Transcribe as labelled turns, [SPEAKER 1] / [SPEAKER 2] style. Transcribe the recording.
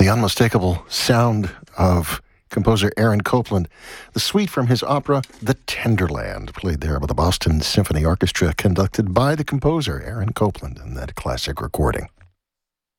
[SPEAKER 1] The unmistakable sound of composer Aaron Copland. The suite from his opera, The Tenderland, played there by the Boston Symphony Orchestra, conducted by the composer, Aaron Copland, in that classic recording.